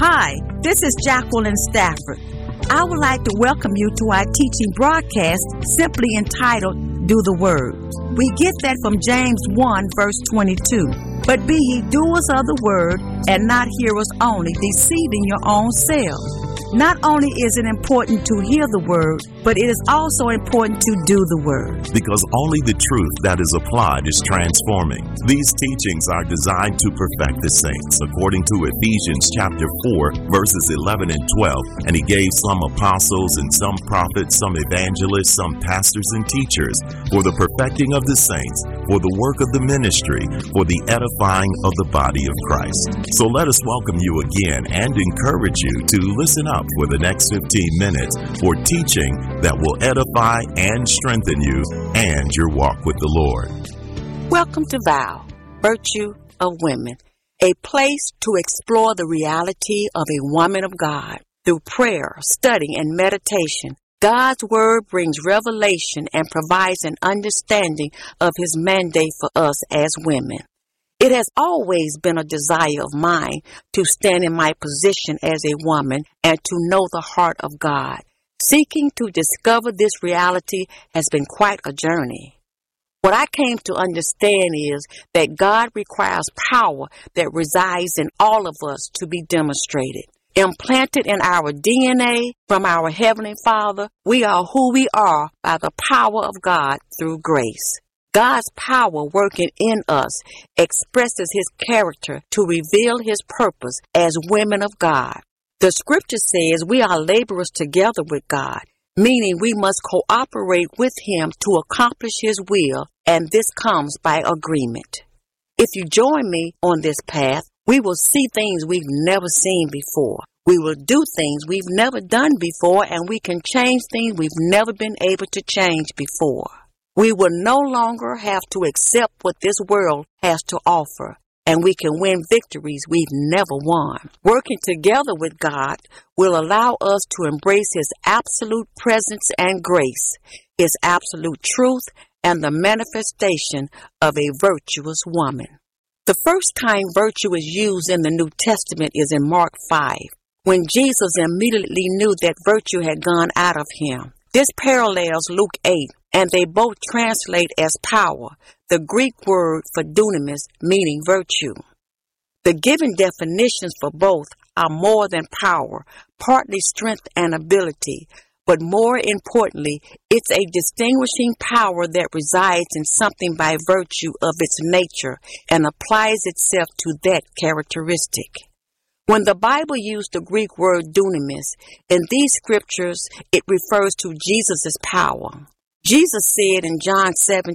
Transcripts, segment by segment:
Hi, this is Jacqueline Stafford. I would like to welcome you to our teaching broadcast simply entitled, Do the Word. We get that from James 1 verse 22. But be ye doers of the word and not hearers only, deceiving your own selves. Not only is it important to hear the word, but it is also important to do the word. Because only the truth that is applied is transforming. These teachings are designed to perfect the saints, according to Ephesians chapter 4, verses 11 and 12. And he gave some apostles and some prophets, some evangelists, some pastors and teachers, for the perfecting of the saints, for the work of the ministry, for the edifying of the body of Christ. So let us welcome you again and encourage you to listen up for the next 15 minutes for teaching that will edify and strengthen you and your walk with the Lord. Welcome to Vow, Virtue of Women, a place to explore the reality of a woman of God. Through prayer, study, and meditation, God's Word brings revelation and provides an understanding of His mandate for us as women. It has always been a desire of mine to stand in my position as a woman and to know the heart of God. Seeking to discover this reality has been quite a journey. What I came to understand is that God requires power that resides in all of us to be demonstrated. Implanted in our DNA from our Heavenly Father, we are who we are by the power of God through grace. God's power working in us expresses His character to reveal His purpose as women of God. The scripture says we are laborers together with God, meaning we must cooperate with Him to accomplish His will, and this comes by agreement. If you join me on this path, we will see things we've never seen before. We will do things we've never done before, and we can change things we've never been able to change before. We will no longer have to accept what this world has to offer, and we can win victories we've never won. Working together with God will allow us to embrace His absolute presence and grace, His absolute truth, and the manifestation of a virtuous woman. The first time virtue is used in the New Testament is in Mark 5, when Jesus immediately knew that virtue had gone out of Him. This parallels Luke 8, and they both translate as power, the Greek word for dunamis, meaning virtue. The given definitions for both are more than power, partly strength and ability, but more importantly, it's a distinguishing power that resides in something by virtue of its nature and applies itself to that characteristic. When the Bible used the Greek word dunamis, in these scriptures, it refers to Jesus' power. Jesus said in John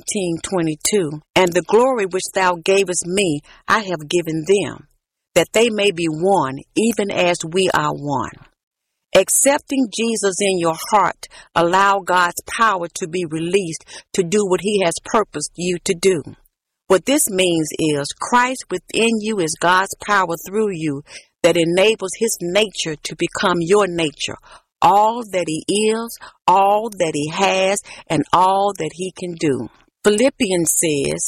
17:22, "And the glory which thou gavest me, I have given them, that they may be one, even as we are one." Accepting Jesus in your heart allow God's power to be released to do what He has purposed you to do. What this means is Christ within you is God's power through you that enables His nature to become your nature, all that He is, all that He has, and all that He can do. Philippians says,